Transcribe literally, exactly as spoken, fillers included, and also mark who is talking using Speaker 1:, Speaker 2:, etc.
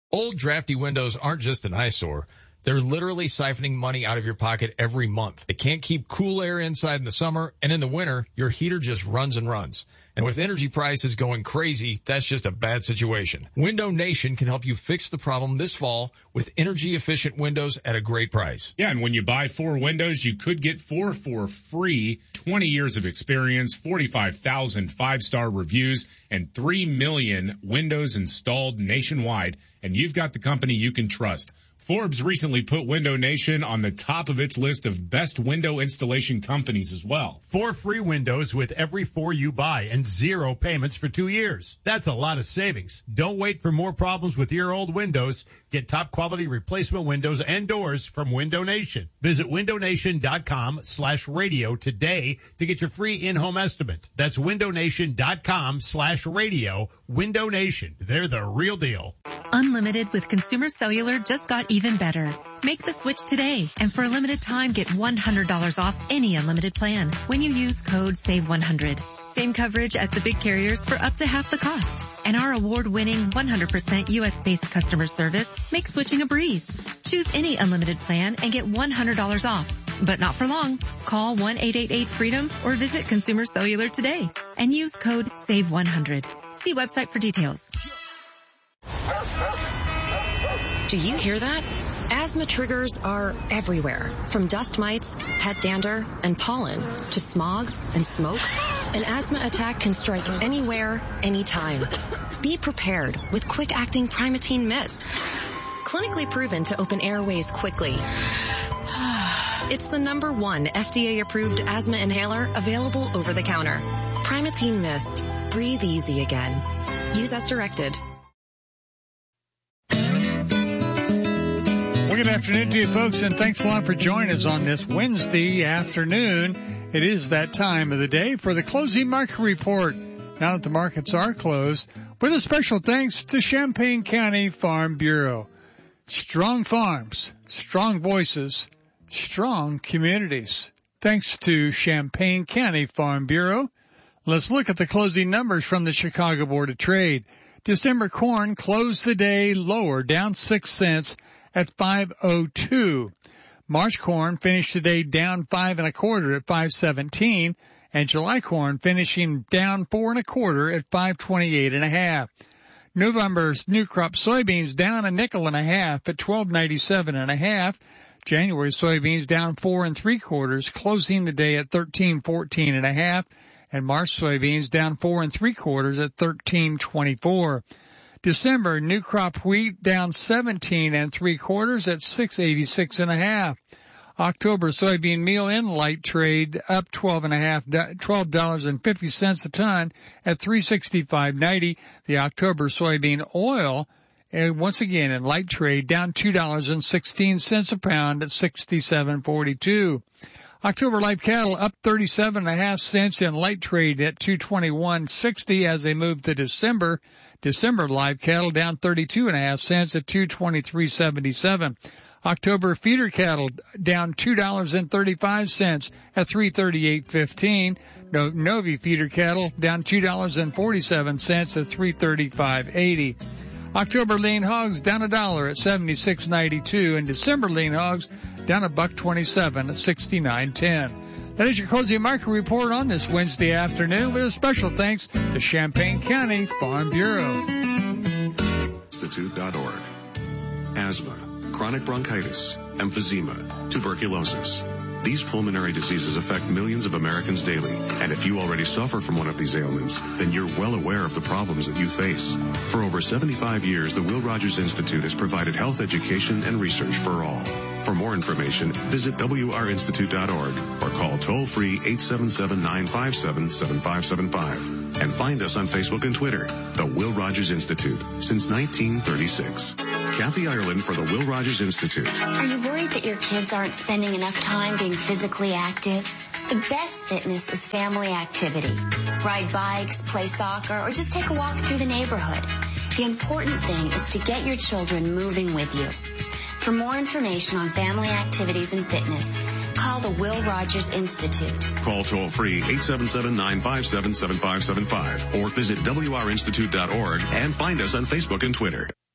Speaker 1: Old drafty windows aren't just an eyesore. They're literally siphoning money out of your pocket every month. They can't keep cool air inside in the summer, and in the winter, your heater just runs and runs. And with energy prices going crazy, that's just a bad situation. Window Nation can help you fix the problem this fall with energy-efficient windows at a great price.
Speaker 2: Yeah, and when you buy four windows, you could get four for free. twenty years of experience, forty-five thousand five-star reviews, and three million windows installed nationwide. And you've got the company you can trust. Forbes recently put Window Nation on the top of its list of best window installation companies as well.
Speaker 3: Four free windows with every four you buy and zero payments for two years. That's a lot of savings. Don't wait for more problems with your old windows. Get top quality replacement windows and doors from Window Nation. Visit windownation.com slash radio today to get your free in-home estimate. That's windownation.com slash radio. Window Nation. They're the real deal.
Speaker 4: Unlimited with Consumer Cellular just got even better. Make the switch today, and for a limited time, get one hundred dollars off any unlimited plan when you use code save one hundred. Same coverage as the big carriers for up to half the cost. And our award-winning one hundred percent U S-based customer service makes switching a breeze. Choose any unlimited plan and get one hundred dollars off. But not for long. Call one eight eight eight freedom or visit Consumer Cellular today and use code save one hundred. See website for details.
Speaker 5: Do you hear that? Asthma triggers are everywhere, from dust mites, pet dander, and pollen, to smog and smoke. An asthma attack can strike anywhere, anytime. Be prepared with quick-acting Primatene Mist. Clinically proven to open airways quickly. It's the number one F D A-approved asthma inhaler available over the counter. Primatene Mist. Breathe easy again. Use as directed.
Speaker 6: Well, good afternoon to you folks, and thanks a lot for joining us on this Wednesday afternoon. It is that time of the day for the closing market report. Now that the markets are closed, with a special thanks to Champaign County Farm Bureau. Strong farms, strong voices, strong communities. Thanks to Champaign County Farm Bureau. Let's look at the closing numbers from the Chicago Board of Trade. December corn closed the day lower, down six cents at five oh two. March corn finished the day down five and a quarter at five seventeen, and July corn finishing down four and a quarter at five twenty-eight and a half. November's new crop soybeans down a nickel and a half at twelve ninety-seven and a half. January soybeans down four and three quarters, closing the day at thirteen fourteen and a half, and March soybeans down four and three quarters at thirteen twenty-four. December new crop wheat down seventeen and three quarters at six eighty-six and a half. October soybean meal in light trade up twelve and a half, twelve dollars and fifty cents a ton at three sixty-five ninety. The October soybean oil, and once again in light trade, down two dollars and sixteen cents a pound at sixty-seven forty-two. October live cattle up thirty-seven and a half cents in light trade at two twenty-one sixty as they move to December. December live cattle down thirty-two and a half cents at two twenty-three seventy-seven. October feeder cattle down two dollars and thirty-five cents at three thirty-eight fifteen. No, Novi feeder cattle down two dollars and forty-seven cents at three thirty-five eighty. October lean hogs down a dollar at seventy-six ninety-two, and December lean hogs down a buck twenty-seven at sixty-nine ten. That is your Cozy Market Report on this Wednesday afternoon, with a special thanks to Champaign County Farm Bureau.
Speaker 7: Institute dot org. Asthma, chronic bronchitis, emphysema, tuberculosis. These pulmonary diseases affect millions of Americans daily, and if you already suffer from one of these ailments, then you're well aware of the problems that you face. For over seventy-five years, the Will Rogers Institute has provided health education and research for all. For more information, visit W R institute dot org or call toll-free eight seven seven, nine five seven, seven five seven five. And find us on Facebook and Twitter, the Will Rogers Institute, since nineteen thirty-six. Kathy Ireland for the Will Rogers Institute.
Speaker 8: Are you worried that your kids aren't spending enough time being physically active? The best fitness is family activity. Ride bikes, play soccer, or just take a walk through the neighborhood. The important thing is to get your children moving with you. For more information on family activities and fitness, call the Will Rogers Institute.
Speaker 7: Call toll-free eight seven seven, nine five seven, seven five seven five or visit W R institute dot org and find us on Facebook and Twitter.